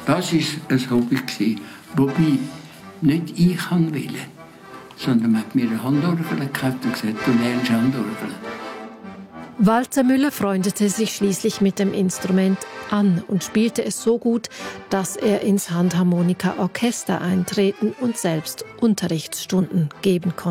Das war ein Hobby, wobei nicht ich wollte, sondern man hat mir eine Handorgel gekauft und gesagt, du lernst Handorgel. Walter Müller freundete sich schließlich mit dem Instrument an und spielte es so gut, dass er ins Handharmonika-Orchester eintreten und selbst Unterrichtsstunden geben konnte.